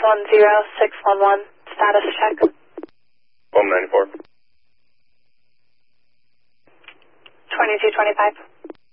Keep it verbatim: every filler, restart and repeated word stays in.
one zero six one one. Status check. Home ninety-four. twenty-two twenty-five.